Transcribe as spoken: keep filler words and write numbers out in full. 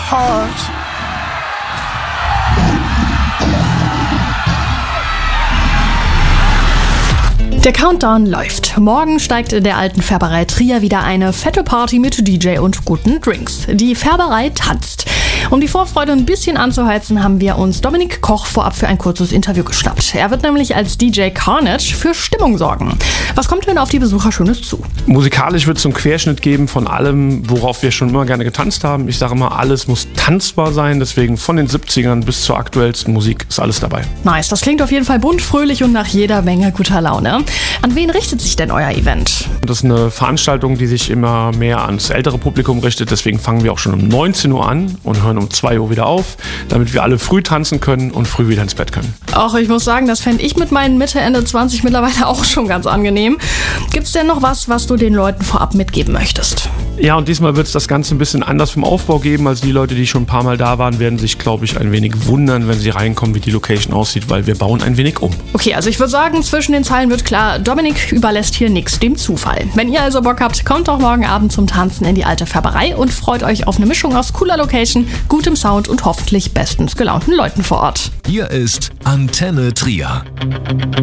heart. Der Countdown läuft. Morgen steigt in der alten Färberei Trier wieder eine fette Party mit D J und guten Drinks. Die Färberei tanzt. Um die Vorfreude ein bisschen anzuheizen, haben wir uns Dominik Koch vorab für ein kurzes Interview geschnappt. Er wird nämlich als D J Carnage für Stimmung sorgen. Was kommt denn auf die Besucher Schönes zu? Musikalisch wird es einen Querschnitt geben von allem, worauf wir schon immer gerne getanzt haben. Ich sage immer, alles muss tanzbar sein, deswegen von den siebzigern bis zur aktuellsten Musik ist alles dabei. Nice, das klingt auf jeden Fall bunt, fröhlich und nach jeder Menge guter Laune. An wen richtet sich denn euer Event? Das ist eine Veranstaltung, die sich immer mehr ans ältere Publikum richtet, deswegen fangen wir auch schon um neunzehn Uhr an und hören um zwei Uhr wieder auf, damit wir alle früh tanzen können und früh wieder ins Bett können. Ach, ich muss sagen, das fände ich mit meinen Mitte, Ende zwanzig mittlerweile auch schon ganz angenehm. Gibt's denn noch was, was du den Leuten vorab mitgeben möchtest? Ja, und diesmal wird es das Ganze ein bisschen anders vom Aufbau geben. Also die Leute, die schon ein paar Mal da waren, werden sich, glaube ich, ein wenig wundern, wenn sie reinkommen, wie die Location aussieht, weil wir bauen ein wenig um. Okay, also ich würde sagen, zwischen den Zeilen wird klar, Dominik überlässt hier nichts dem Zufall. Wenn ihr also Bock habt, kommt doch morgen Abend zum Tanzen in die alte Färberei und freut euch auf eine Mischung aus cooler Location, gutem Sound und hoffentlich bestens gelaunten Leuten vor Ort. Hier ist Antenne Trier.